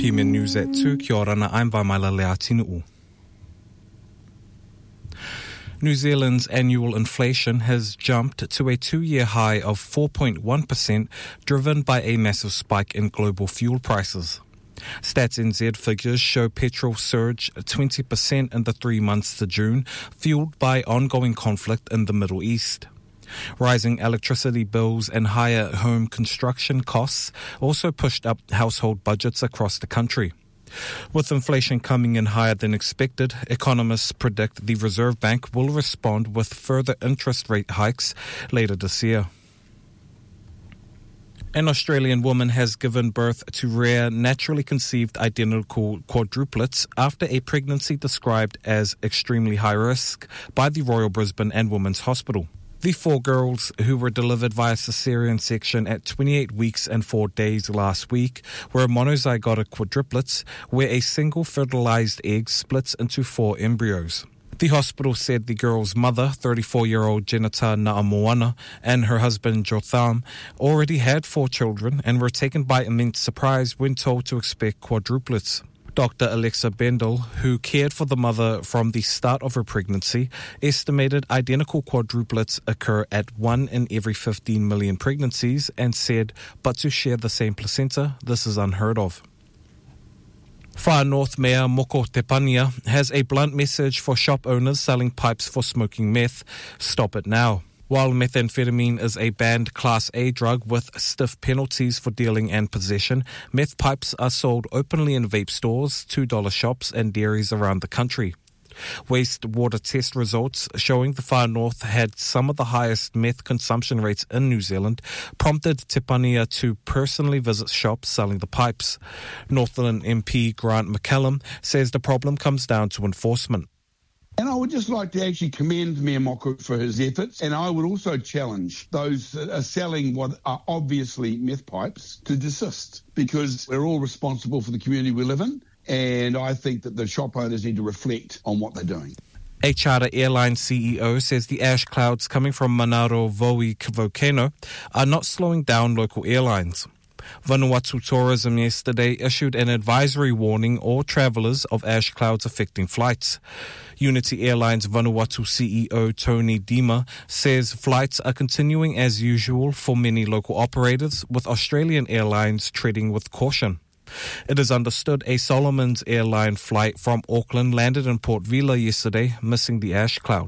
PM News at 2. Kia ora na I'm Vaimaila Leatinu'u. New Zealand's annual inflation has jumped to a two-year high of 4.1%, driven by a massive spike in global fuel prices. Stats NZ figures show petrol surge 20% in the 3 months to June, fueled by ongoing conflict in the Middle East. Rising electricity bills and higher home construction costs also pushed up household budgets across the country. With inflation coming in higher than expected, economists predict the Reserve Bank will respond with further interest rate hikes later this year. An Australian woman has given birth to rare, naturally conceived identical quadruplets after a pregnancy described as extremely high risk by the Royal Brisbane and Women's Hospital. The 4 girls, who were delivered via caesarean section at 28 weeks and 4 days last week, were monozygotic quadruplets, where a single fertilized egg splits into 4 embryos. The hospital said the girls' mother, 34-year-old Jenita Na'amoana, and her husband Jotham already had 4 children and were taken by immense surprise when told to expect quadruplets. Dr. Alexa Bendel, who cared for the mother from the start of her pregnancy, estimated identical quadruplets occur at 1 in every 15 million pregnancies and said, but to share the same placenta, this is unheard of. Far North Mayor Moko Tepania has a blunt message for shop owners selling pipes for smoking meth. Stop it now. While methamphetamine is a banned Class A drug with stiff penalties for dealing and possession, meth pipes are sold openly in vape stores, $2 shops and dairies around the country. Wastewater test results showing the Far North had some of the highest meth consumption rates in New Zealand prompted Tepania to personally visit shops selling the pipes. Northland MP Grant McCallum says the problem comes down to enforcement. And I would just like to actually commend Mayor Moko for his efforts, and I would also challenge those that are selling what are obviously meth pipes to desist, because we're all responsible for the community we live in, and I think that the shop owners need to reflect on what they're doing. A charter airline CEO says the ash clouds coming from Manaro Voi volcano are not slowing down local airlines. Vanuatu Tourism yesterday issued an advisory warning all travellers of ash clouds affecting flights. Unity Airlines Vanuatu CEO Tony Dima says flights are continuing as usual for many local operators, with Australian Airlines treading with caution. It is understood a Solomons airline flight from Auckland landed in Port Vila yesterday, missing the ash cloud.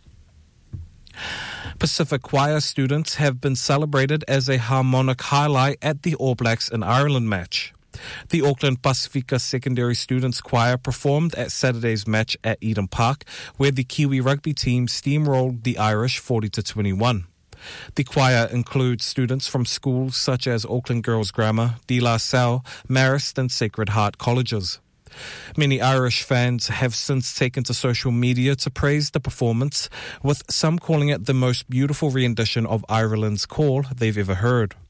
Pacific Choir students have been celebrated as a harmonic highlight at the All Blacks in Ireland match. The Auckland Pacifica Secondary Students Choir performed at Saturday's match at Eden Park, where the Kiwi rugby team steamrolled the Irish 40-21. The choir includes students from schools such as Auckland Girls Grammar, De La Salle, Marist and Sacred Heart colleges. Many Irish fans have since taken to social media to praise the performance, with some calling it the most beautiful rendition of Ireland's call they've ever heard.